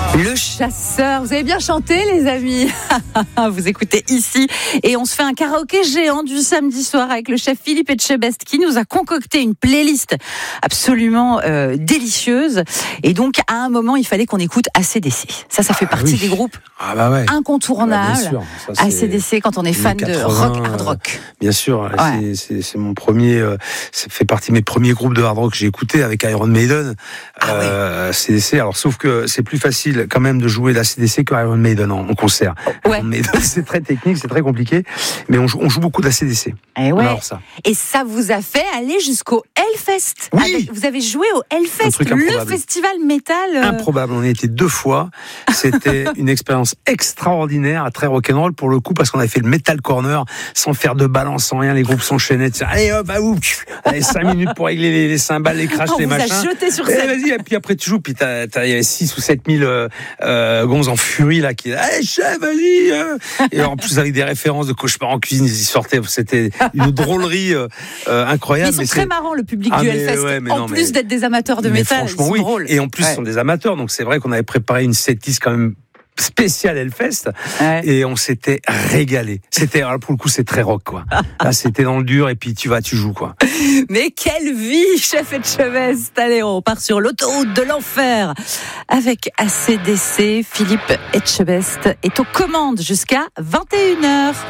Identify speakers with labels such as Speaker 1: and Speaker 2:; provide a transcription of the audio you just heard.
Speaker 1: Le chasseur, vous avez bien chanté les amis. Vous écoutez ici et on se fait un karaoké géant du samedi soir avec le chef Philippe Etchebest qui nous a concocté une playlist absolument délicieuse. Et donc à un moment il fallait qu'on écoute AC/DC. Ça fait partie des groupes incontournables.
Speaker 2: Bien sûr. Ça,
Speaker 1: AC/DC quand on est fan 80, de rock, hard rock.
Speaker 2: Bien sûr, c'est mon premier, ça fait partie de mes premiers groupes de hard rock que j'ai écouté avec Iron Maiden. AC/DC. Alors sauf que c'est plus facile quand même de jouer l'AC/DC que Iron Maiden en concert.
Speaker 1: Ouais.
Speaker 2: Mais c'est très technique, c'est très compliqué, mais on joue beaucoup d'AC/DC.
Speaker 1: Et ça vous a fait aller jusqu'au Hellfest.
Speaker 2: Oui.
Speaker 1: Vous avez joué au Hellfest, le festival métal.
Speaker 2: Improbable, on y était 2 fois. C'était une expérience extraordinaire, très rock'n'roll pour le coup, parce qu'on avait fait le Metal Corner sans faire de balance, sans rien. Les groupes s'enchaînaient. Allez hop, allez 5 minutes pour régler les cymbales, les crashs, les machins.
Speaker 1: On vous a jeté sur scène.
Speaker 2: Vas-y, et puis après tu joues, puis il y avait 6 ou 7 000 gonzes en furie là qui allez chef, vas-y. Et en plus avec des références de Cauchemar en cuisine, ils y sortaient. C'était une drôlerie incroyable.
Speaker 1: Mais ils sont très marrants, le public du Hellfest. En plus d'être des amateurs de métal, ils sont drôles.
Speaker 2: Et en plus, ce sont des amateurs, donc c'est vrai qu'on avait préparé une setlist quand même spécial Hellfest et on s'était régalé. Alors pour le coup c'est très rock quoi. Là c'était dans le dur et puis tu joues quoi.
Speaker 1: Mais quelle vie, chef Etchebest. Allez, on part sur l'autoroute de l'enfer avec AC/DC. Philippe Etchebest est aux commandes jusqu'à 21h.